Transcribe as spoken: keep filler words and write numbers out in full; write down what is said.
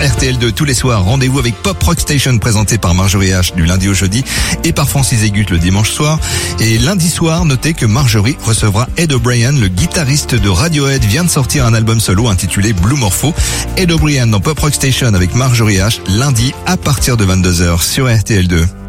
R T L deux tous les soirs. Rendez-vous avec Pop Rock Station présenté par Marjorie H du lundi au jeudi et par Francis Egut le dimanche soir. Et lundi soir, notez que Marjorie recevra Ed O'Brien, le guitariste de Radiohead, vient de sortir un album solo intitulé Blue Morpho. Ed O'Brien dans Pop Rock Station avec Marjorie H lundi à partir de vingt-deux heures sur R T L deux.